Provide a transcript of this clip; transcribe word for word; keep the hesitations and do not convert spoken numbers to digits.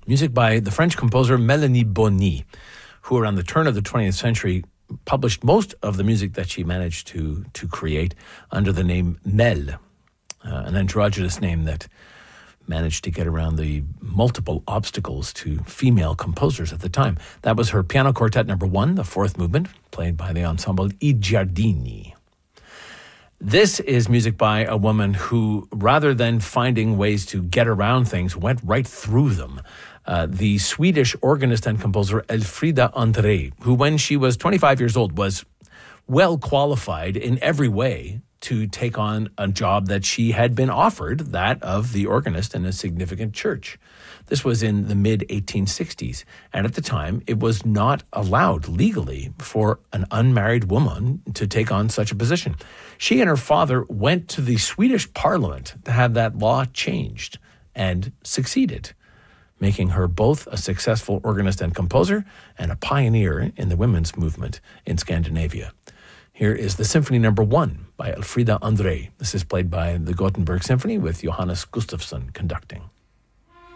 Music by the French composer Mélanie Bonny, who around the turn of the twentieth century published most of the music that she managed to, to create under the name Mel, uh, an androgynous name that managed to get around the multiple obstacles to female composers at the time. That was her piano quartet number one, the fourth movement, played by the ensemble I Giardini. This is music by a woman who, rather than finding ways to get around things, went right through them. Uh, the Swedish organist and composer Elfrida André, who when she was twenty-five years old was well qualified in every way to take on a job that she had been offered, that of the organist in a significant church. This was in the mid eighteen sixties, and at the time, it was not allowed legally for an unmarried woman to take on such a position. She and her father went to the Swedish parliament to have that law changed, and succeeded, making her both a successful organist and composer and a pioneer in the women's movement in Scandinavia. Here is the Symphony Number One by Elfrida André. This is played by the Gothenburg Symphony with Johannes Gustafsson conducting.